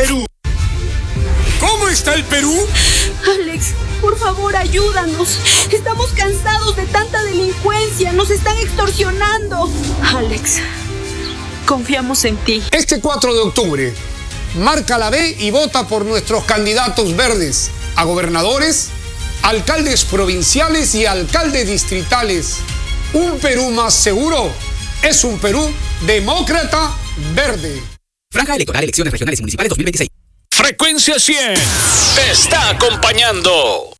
Perú. ¿Cómo está el Perú? Alex, por favor, ayúdanos. Estamos cansados de tanta delincuencia. Nos están extorsionando. Alex, confiamos en ti. Este 4 de octubre, marca la B y vota por nuestros candidatos verdes a gobernadores, alcaldes provinciales y alcaldes distritales. Un Perú más seguro es un Perú demócrata verde. Franja electoral, elecciones regionales y municipales 2026. Frecuencia 100 te está acompañando.